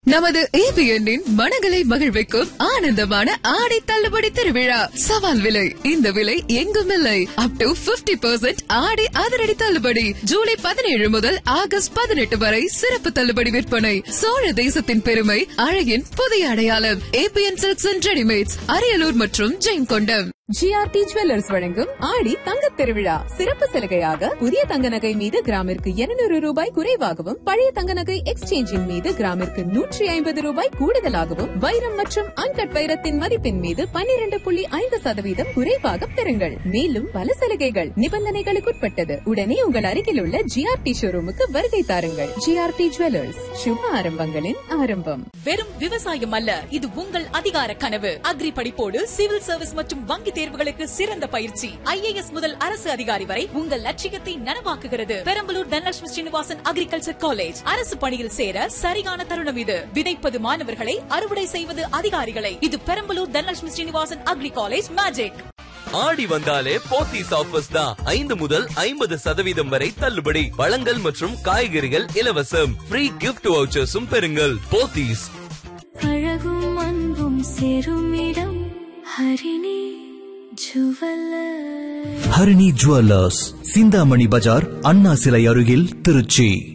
நமது ABN மனங்களை மகிழ்விக்கும் ஆனந்தமான ஆடை தள்ளுபடி திருவிழா. சவால் விலை, இந்த விலை எங்கும் இல்லை. அப் டு 50% ஆடை அதிரடி தள்ளுபடி. ஜூலை 17 முதல் ஆகஸ்ட் 18 வரை சிறப்பு தள்ளுபடி விற்பனை. சோழ தேசத்தின் பெருமை, அழகின் புதிய அடையாளம். ABN Silks and Ready-Mates, Ariyalur மற்றும் ஜெயங்கொண்டம். GRT Jewellers வழங்கும் ஆடி தங்கத் திருவிழா. சிறப்பு சலுகையாக புதிய தங்க நகை மீது கிராமிற்கு 200 ரூபாய் குறைவாகவும், பழைய தங்க நகை எக்ஸ்சேஞ்சின் மீது கிராமிற்கு 150 ரூபாய் கூடுதலாகவும், வைரம் மற்றும் அன்கட் வைரத்தின் மதிப்பின் மீது 12.5% குறைவாக பெறுங்கள். மேலும் பல சலுகைகள், நிபந்தனைகளுக்குட்பட்டது. உடனே உங்கள் அருகில் உள்ள GRT ஷோரூமுக்கு வருகை தாருங்கள். GRT Jewellers, சுப ஆரம்பங்களின் ஆரம்பம். வெறும் விவசாயம் அல்ல, இது உங்கள் அதிகார கனவு. அக்ரி படிப்போடு சிவில் சர்வீஸ் மற்றும் வங்கி தேர்வுகளுக்கு சிறந்த பயிற்சி. IAS முதல் அரசு அதிகாரி வரை உங்கள் லட்சியத்தை நனவாக்குகிறது. Perambalur Dhanalakshmi Srinivasan agriculture college. அரசு பணியில் சேர சரியான தருணம் இது. விதைப்பது மாணவர்களை, அறுவடை செய்வது அதிகாரிகளை. இது Perambalur Dhanalakshmi Srinivasan agri college magic. ஆடி வந்தாலே போத்தீஸ் ஆஃபர்ஸ் தான். 5 முதல் 50% வரை தள்ளுபடி. பழங்கள் மற்றும் காய்கறிகள் இலவசம். ஃப்ரீ கிஃப்ட் வவுச்சர்ஸும் பெறுங்கள். போத்தீஸ். அழகும் அன்பும் சேரும் இடம் ஹரிணி ஜுவல்லர்ஸ். ஹரிணி ஜுவல்லர்ஸ், சிந்தாமணி பஜார், அண்ணா சிலை அருகில், திருச்சி.